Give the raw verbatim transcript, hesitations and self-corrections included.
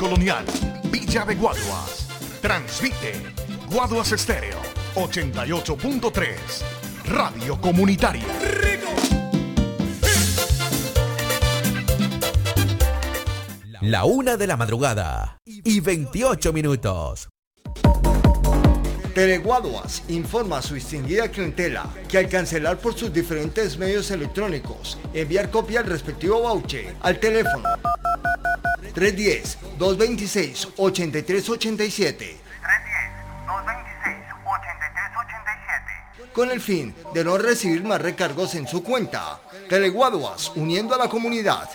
Colonial, Villa de Guaduas. Transmite Guaduas Estéreo ochenta y ocho punto tres. Radio Comunitaria. La una de la madrugada y veintiocho minutos. Teleguaduas informa a su distinguida clientela que al cancelar por sus diferentes medios electrónicos, enviar copia al respectivo voucher al teléfono tres uno cero, dos dos seis, ocho tres ocho siete con el fin de no recibir más recargos en su cuenta. Teleguaduas, uniendo a la comunidad.